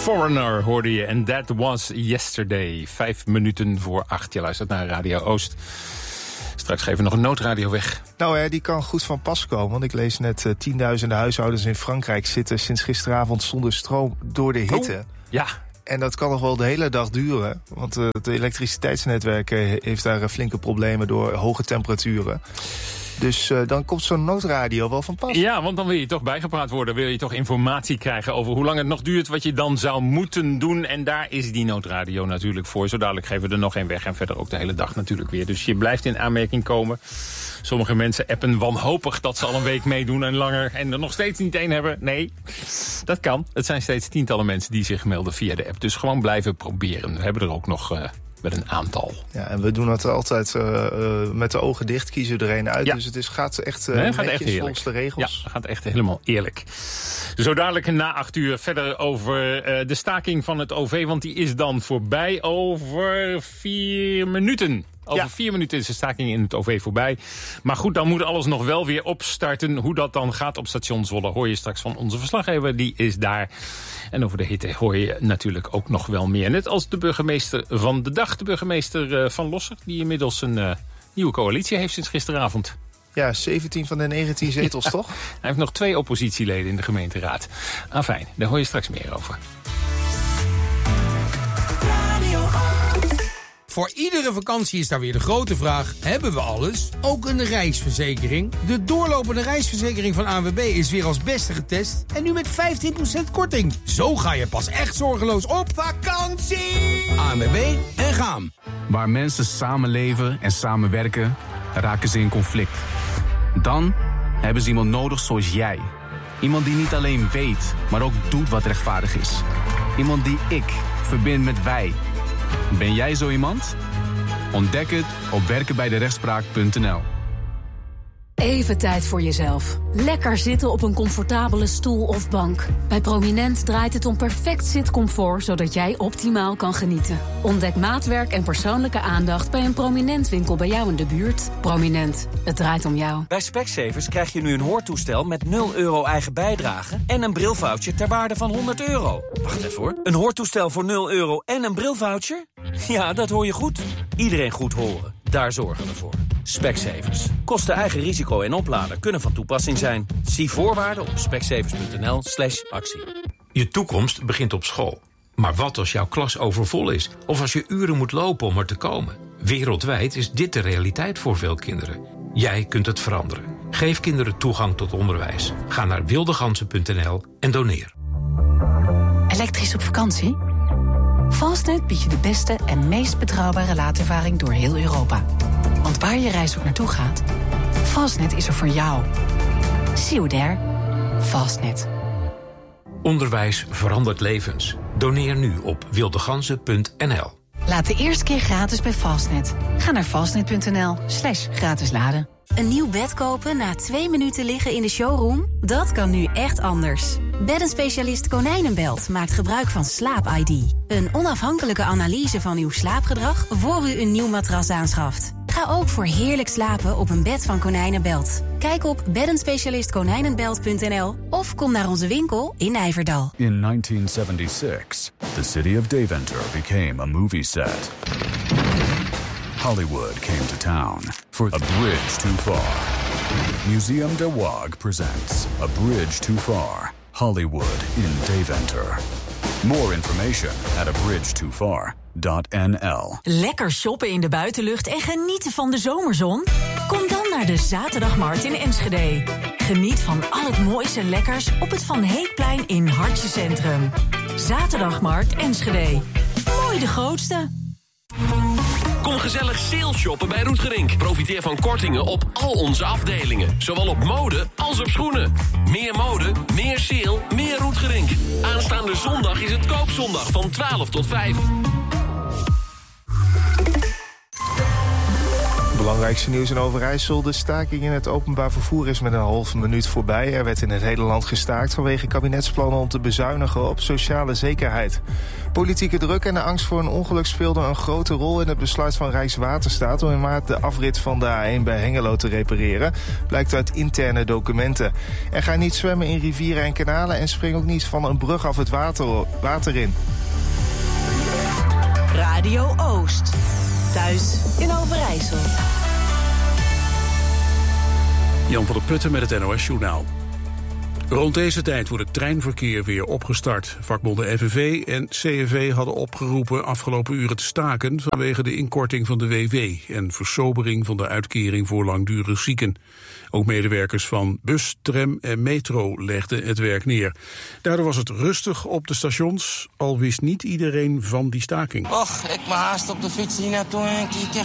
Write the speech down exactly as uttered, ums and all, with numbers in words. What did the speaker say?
Foreigner hoorde je en that was yesterday. Vijf minuten voor acht. Je luistert naar Radio Oost. Straks geven we nog een noodradio weg. Nou ja, die kan goed van pas komen. Want ik lees net uh, tienduizenden huishoudens in Frankrijk zitten sinds gisteravond zonder stroom door de hitte. Oh, ja. En dat kan nog wel de hele dag duren. Want uh, het elektriciteitsnetwerk uh, heeft daar uh, flinke problemen door hoge temperaturen. Dus uh, dan komt zo'n noodradio wel van pas. Ja, want dan wil je toch bijgepraat worden. Wil je toch informatie krijgen over hoe lang het nog duurt, wat je dan zou moeten doen. En daar is die noodradio natuurlijk voor. Zo dadelijk geven we er nog één weg. En verder ook de hele dag natuurlijk weer. Dus je blijft in aanmerking komen. Sommige mensen appen wanhopig dat ze al een week meedoen en langer. En er nog steeds niet één hebben. Nee, dat kan. Het zijn steeds tientallen mensen die zich melden via de app. Dus gewoon blijven proberen. We hebben er ook nog... Uh, met een aantal. Ja, en we doen het altijd uh, uh, met de ogen dicht, kiezen we er een uit. Ja. Dus het is, gaat echt uh, nee, gaat netjes echt volgens de regels. Ja, het gaat echt helemaal eerlijk. Zo dadelijk na acht uur verder over uh, de staking van het O V... want die is dan voorbij over vier minuten. Over ja. vier minuten is de staking in het O V voorbij. Maar goed, dan moet alles nog wel weer opstarten. Hoe dat dan gaat op station Zwolle hoor je straks van onze verslaggever. Die is daar. En over de hitte hoor je natuurlijk ook nog wel meer. Net als de burgemeester van de dag. De burgemeester van Losser. Die inmiddels een uh, nieuwe coalitie heeft sinds gisteravond. Ja, zeventien van de negentien zetels, ja, toch? Hij heeft nog twee oppositieleden in de gemeenteraad. Afijn, daar hoor je straks meer over. Voor iedere vakantie is daar weer de grote vraag, hebben we alles? Ook een reisverzekering? De doorlopende reisverzekering van A N W B is weer als beste getest en nu met vijftien procent korting. Zo ga je pas echt zorgeloos op vakantie! A N W B en gaan. Waar mensen samenleven en samenwerken, raken ze in conflict. Dan hebben ze iemand nodig zoals jij. Iemand die niet alleen weet, maar ook doet wat rechtvaardig is. Iemand die ik verbind met wij. Ben jij zo iemand? Ontdek het op werken bij de rechtspraak punt n l. Even tijd voor jezelf. Lekker zitten op een comfortabele stoel of bank. Bij Prominent draait het om perfect zitcomfort, zodat jij optimaal kan genieten. Ontdek maatwerk en persoonlijke aandacht bij een Prominent winkel bij jou in de buurt. Prominent, het draait om jou. Bij Specsavers krijg je nu een hoortoestel met nul euro eigen bijdrage en een brilvoucher ter waarde van honderd euro. Wacht even hoor. Een hoortoestel voor nul euro en een brilvoucher? Ja, dat hoor je goed. Iedereen goed horen. Daar zorgen we voor. Specsavers. Kosten eigen risico en oplader kunnen van toepassing zijn. Zie voorwaarden op specsavers punt n l slash actie. Je toekomst begint op school. Maar wat als jouw klas overvol is? Of als je uren moet lopen om er te komen? Wereldwijd is dit de realiteit voor veel kinderen. Jij kunt het veranderen. Geef kinderen toegang tot onderwijs. Ga naar wildegansen punt n l en doneer. Elektrisch op vakantie? Fastnet biedt je de beste en meest betrouwbare laadervaring door heel Europa. Want waar je reis ook naartoe gaat, Fastnet is er voor jou. See you there. Fastnet. Onderwijs verandert levens. Doneer nu op wildegansen punt n l. Laat de eerste keer gratis bij Fastnet. Ga naar fastnet punt n l slash gratis laden. Een nieuw bed kopen na twee minuten liggen in de showroom? Dat kan nu echt anders. Beddenspecialist Konijnenbelt maakt gebruik van Slaap I D. Een onafhankelijke analyse van uw slaapgedrag voor u een nieuw matras aanschaft. Ga ook voor heerlijk slapen op een bed van Konijnenbelt. Kijk op beddenspecialist konijnenbelt punt n l of kom naar onze winkel in Nijverdal. In nineteen seventy-six, the city of Deventer became a movie set. Hollywood came to town for A Bridge Too Far. Museum de Waag presents A Bridge Too Far, Hollywood in Deventer. More information at a bridge too far dot n l. Lekker shoppen in de buitenlucht en genieten van de zomerzon? Kom dan naar de Zaterdagmarkt in Enschede. Geniet van al het moois en lekkers op het Van Heekplein in Hartje Centrum. Zaterdagmarkt Enschede. Mooi de grootste. Kom gezellig sale shoppen bij Roetgerink. Profiteer van kortingen op al onze afdelingen. Zowel op mode als op schoenen. Meer mode, meer sale, meer Roetgerink. Aanstaande zondag is het koopzondag van twaalf tot vijf. Belangrijkste nieuws in Overijssel. De staking in het openbaar vervoer is met een halve minuut voorbij. Er werd in het hele land gestaakt vanwege kabinetsplannen om te bezuinigen op sociale zekerheid. Politieke druk en de angst voor een ongeluk speelden een grote rol in het besluit van Rijkswaterstaat om in maart de afrit van de A één bij Hengelo te repareren, blijkt uit interne documenten. En ga niet zwemmen in rivieren en kanalen en spring ook niet van een brug af het water, water in. Radio Oost. Thuis in Overijssel. Jan van der Putten met het N O S-journaal. Rond deze tijd wordt het treinverkeer weer opgestart. Vakbonden F N V en C N V hadden opgeroepen afgelopen uren te staken vanwege de inkorting van de W W en versobering van de uitkering voor langdurig zieken. Ook medewerkers van bus, tram en metro legden het werk neer. Daardoor was het rustig op de stations, al wist niet iedereen van die staking. Och, ik me haast op de fiets hier naartoe en ik